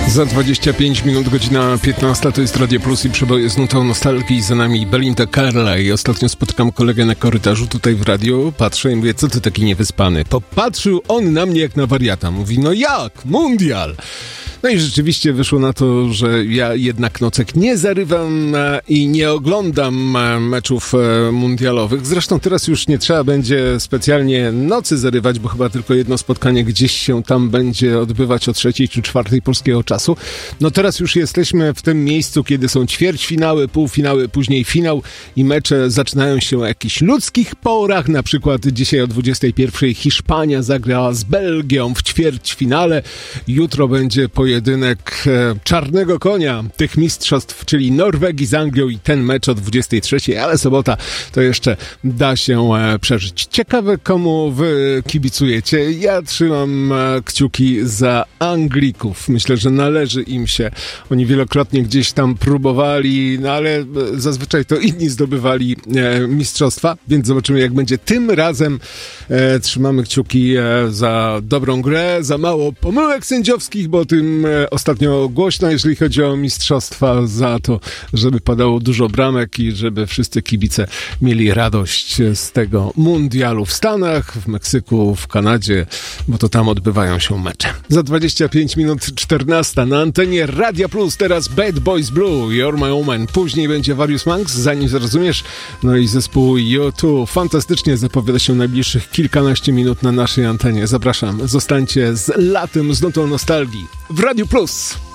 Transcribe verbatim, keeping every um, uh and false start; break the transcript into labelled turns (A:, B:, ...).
A: Za dwadzieścia pięć minut, godzina piętnasta, to jest Radio Plus i przeboje z nutą nostalgii. Za nami Belinda Carlisle. Ostatnio spotykam kolegę na korytarzu tutaj w radiu, patrzę i mówię, co ty taki niewyspany? Popatrzył on na mnie jak na wariata. Mówi, no jak? Mundial! No i rzeczywiście wyszło na to, że ja jednak nocek nie zarywam i nie oglądam meczów mundialowych. Zresztą teraz już nie trzeba będzie specjalnie nocy zarywać, bo chyba tylko jedno spotkanie gdzieś się tam będzie odbywać o trzeciej czy czwartej polskiego czasu. No teraz już jesteśmy w tym miejscu, kiedy są ćwierćfinały, półfinały, później finał i mecze zaczynają się o jakichś ludzkich porach. Na przykład dzisiaj o dwudziestej pierwszej Hiszpania zagrała z Belgią w ćwierćfinale. Jutro będzie pojedynek e, czarnego konia tych mistrzostw, czyli Norwegii z Anglią i ten mecz o dwudziestej trzeciej, ale sobota to jeszcze da się e, przeżyć. Ciekawe, komu wy kibicujecie. Ja trzymam e, kciuki za Anglików. Myślę, że należy im się. Oni wielokrotnie gdzieś tam próbowali, no ale e, zazwyczaj to inni zdobywali e, mistrzostwa, więc zobaczymy, jak będzie tym razem. E, trzymamy kciuki e, za dobrą grę, za mało pomyłek sędziowskich, bo o tym ostatnio głośno, jeżeli chodzi o mistrzostwa, za to, żeby padało dużo bramek i żeby wszyscy kibice mieli radość z tego mundialu w Stanach, w Meksyku, w Kanadzie, bo to tam odbywają się mecze. Za dwadzieścia pięć minut czternasta na antenie Radia Plus, teraz Bad Boys Blue, You're My Woman. Później będzie Various Monks, zanim zrozumiesz, no i zespół U dwa. Fantastycznie zapowiada się najbliższych kilkanaście minut na naszej antenie. Zapraszam, zostańcie z latem, z nutą nostalgii w Radio Plus.